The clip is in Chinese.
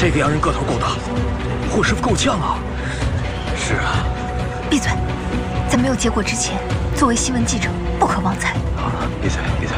这个洋人个头够大，霍师傅够呛啊。是啊。 闭嘴！在没有结果之前，作为新闻记者，不可妄猜。 好了，闭嘴，闭嘴。